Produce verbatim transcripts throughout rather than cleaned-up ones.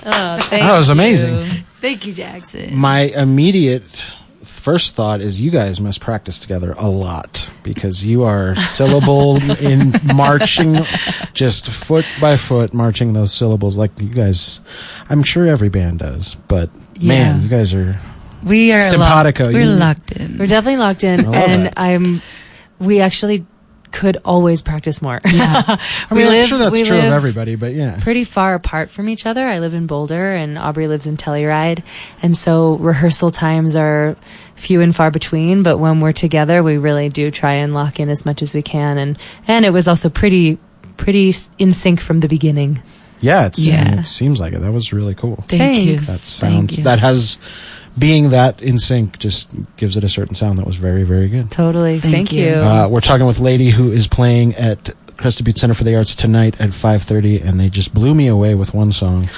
Oh, thank that was amazing. you. Thank you, Jackson. My immediate first thought is you guys must practice together a lot because you are syllable in marching, just foot by foot marching those syllables like you guys. I'm sure every band does, but Yeah. man, you guys are We are simpatico. Locked, we're You- locked in. We're definitely locked in, I love and that. I'm. We actually could always practice more. Yeah. I mean, I'm sure that's we true of live everybody, but yeah. pretty far apart from each other. I live in Boulder, and Aubrey lives in Telluride, and so rehearsal times are few and far between. But when we're together, we really do try and lock in as much as we can, and and it was also pretty pretty in sync from the beginning. Yeah, it's, Yeah. I mean, it seems like it. That was really cool. Thank you. Thanks. That Thank sounds you. that has being that in sync just gives it a certain sound that was very, very good. Totally. Thank Thank, you. you. Uh, we're talking with Lady, who is playing at Crested Butte Center for the Arts tonight at five thirty, and they just blew me away with one song.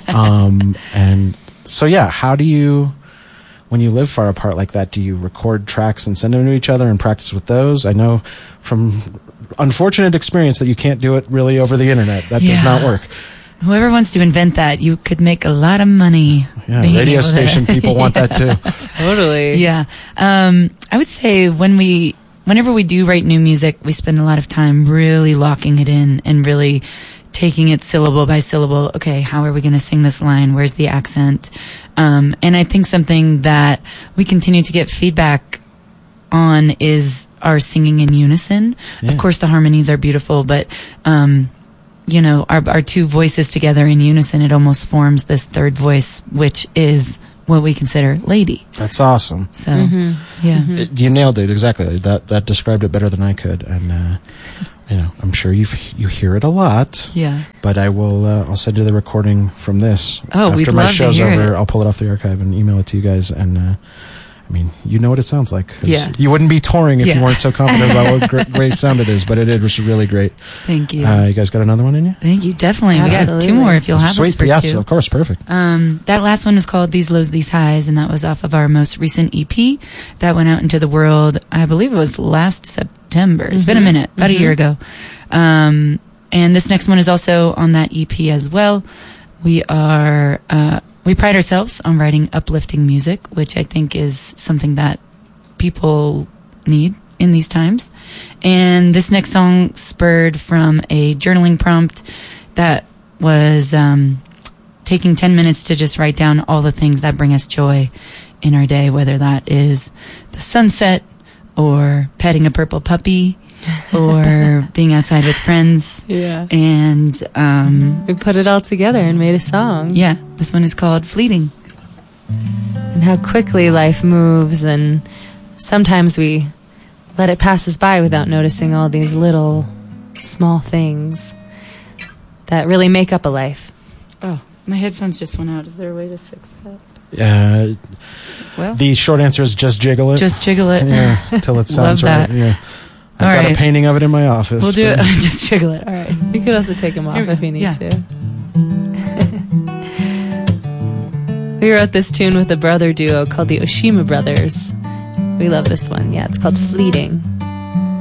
um, and so, yeah, how do you, when you live far apart like that, do you record tracks and send them to each other and practice with those? I know from unfortunate experience that you can't do it really over the internet. That does Yeah. not work. Whoever wants to invent that, you could make a lot of money. Yeah, being radio able to- station people want that too. Totally. Yeah. Um, I would say when we, whenever we do write new music, we spend a lot of time really locking it in and really taking it syllable by syllable. Okay, how are we going to sing this line? Where's the accent? Um, and I think something that we continue to get feedback on is our singing in unison. Yeah. Of course, the harmonies are beautiful, but, um, you know, our, our two voices together in unison, it almost forms this third voice, which is what we consider Lady. That's awesome. So, Mm-hmm. yeah. It, you nailed it exactly. That that described it better than I could, and uh, you know, I'm sure you you hear it a lot. Yeah. But I will. Uh, I'll send you the recording from this. Oh, after we'd my love to show's hear over. it. I'll pull it off the archive and email it to you guys. And uh, I mean, you know what it sounds like. 'Cause Yeah. You wouldn't be touring if Yeah. you weren't so confident about what gr- great sound it is. But it, it was really great. Thank you. Uh, you guys got another one in you? Thank you. Definitely. We got Absolutely. two more if you'll have Sweet. us for Yes, two. of course. Perfect. Um, that last one was called These Lows, These Highs, and that was off of our most recent E P that went out into the world, I believe it was last September. It's been a minute, about a year ago. Um, and this next one is also on that E P as well. We are, uh, we pride ourselves on writing uplifting music, which I think is something that people need in these times. And this next song spurred from a journaling prompt that was, um, taking ten minutes to just write down all the things that bring us joy in our day, whether that is the sunset or petting a purple puppy or being outside with friends. Yeah. And, um, We put it all together and made a song. yeah, this one is called Fleeting. And how quickly life moves, and sometimes we let it pass us by without noticing all these little small things that really make up a life. Oh, my headphones just went out. Is there a way to fix that? Uh, Well, the short answer is just jiggle it. just jiggle it. yeah, until it sounds Love that. right. Yeah. I've All got right. a painting of it in my office. We'll do it. but- Just jiggle it. All right. You could also take them off Here we if go. you need Yeah. to. We wrote this tune with a brother duo called the Oshima Brothers. We love this one. Yeah, it's called Fleeting.